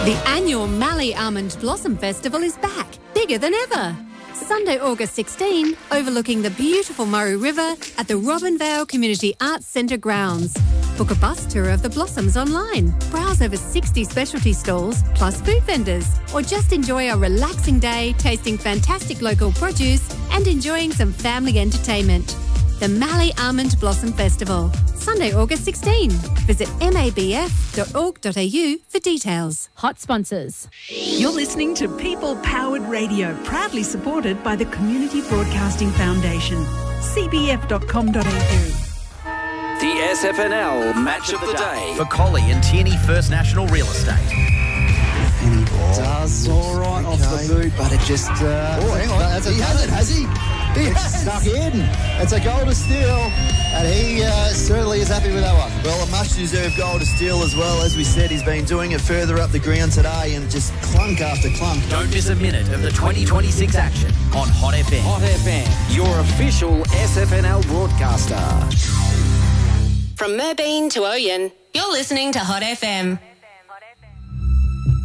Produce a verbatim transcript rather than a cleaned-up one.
The annual Mallee Almond Blossom Festival is back, bigger than ever. Sunday, August sixteenth, overlooking the beautiful Murray River at the Robinvale Community Arts Centre grounds. Book a bus tour of the blossoms online, browse over sixty specialty stalls, plus food vendors, or just enjoy a relaxing day tasting fantastic local produce and enjoying some family entertainment. The Mallee Almond Blossom Festival, Sunday, August sixteenth. Visit m a b f dot org dot a u for details. Hot sponsors. You're listening to People Powered Radio, proudly supported by the Community Broadcasting Foundation. c b f dot com dot a u. The S F N L Match of the Day. For Collie and Tierney First National Real Estate. Does all right off the boot, but it just... Uh, oh, hang on. That's he has it, has he? He has snuck in. It's a goal to steal, and he uh, certainly is happy with that one. Well, a much-deserved goal to steal as well. As we said, he's been doing it further up the ground today and just clunk after clunk. Don't miss a minute of the twenty twenty-six action on Hot F M. Hot F M, your official S F N L broadcaster. From Merbeen to Oyen, you're listening to Hot F M.